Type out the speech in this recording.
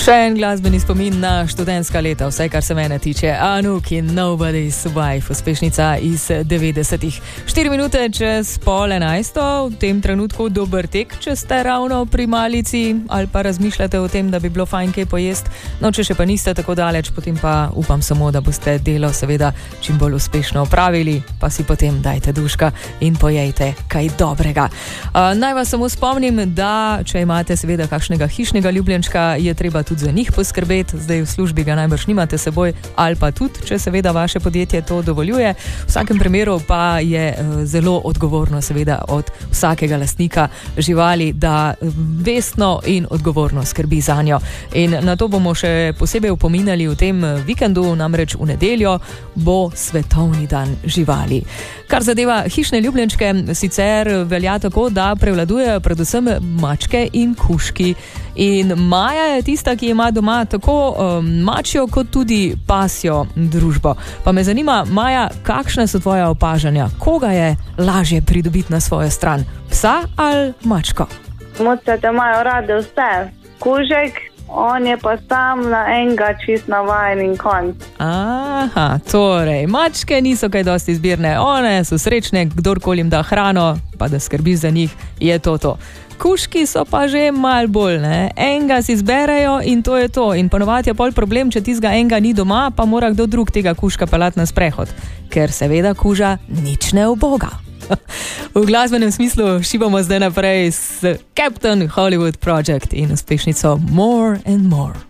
Še en glasbeni spomin na študentska leta, vse kar se mene tiče. Anouk in Nobody's Wife, uspešnica iz 90-ih. 4 minute čez 10:30, v tem trenutku dober tek, če ste ravno pri malici ali pa razmišljate o tem, da bi bilo fajn kaj pojesti. No, če še pa niste tako daleč, potem pa upam samo, da boste delo seveda čim bolj uspešno opravili, pa si potem dajte duška in pojejte kaj dobrega. Naj vas samo spomnim, da če imate seveda kakšnega hišnega ljubljenčka, je treba tudi za njih poskrbeti, zdaj v službi ga najbrž nimate seboj, ali pa tudi, če seveda vaše podjetje to dovoljuje. V vsakem primeru pa je zelo odgovorno seveda od vsakega lastnika živali, da vestno in odgovorno skrbi zanjo. In na to bomo še posebej upominjali v tem vikendu, namreč v nedeljo bo svetovni dan živali. Kar zadeva hišne ljubljenčke, sicer velja tako, da prevladujejo predvsem mačke in kužki. In Maja je tista, ki ima doma tako mačjo kot tudi pasjo družbo. Pa me zanima, Maja, kakšne so tvoje opažanja? Koga je lažje pridobiti na svojo stran? Psa ali mačko? Mucete imajo rade vse. Kužek, on je pa sam na enega čist navajen in konc. Aha, torej, mačke niso kaj dosti izbirne. One so srečne, kdorkoli jim da hrano, pa da skrbi za njih, je to. Kužki so pa že malo bolj, ne? Enega si izberejo in to je to. In ponovadi je pol problem, če tistega enega ni doma, pa mora kdo drug tega kužka pelati na sprehod. Ker seveda kuža nič ne uboga. V glasbenem smislu šibamo zdaj naprej s Captain Hollywood Project in uspešnico More and More.